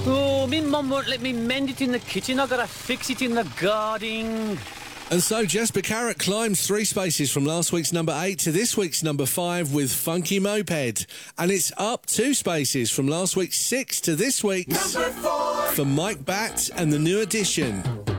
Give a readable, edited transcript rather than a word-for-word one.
Oh, me mum won't let me mend it in the kitchen. I gotta fix it in the garden. And so Jasper Carrott climbs 3 spaces from last week's number 8 to this week's number 5 with Funky Moped. And it's up 2 spaces from last week's 6 to this week's number 4 for Mike Batt and the New Edition.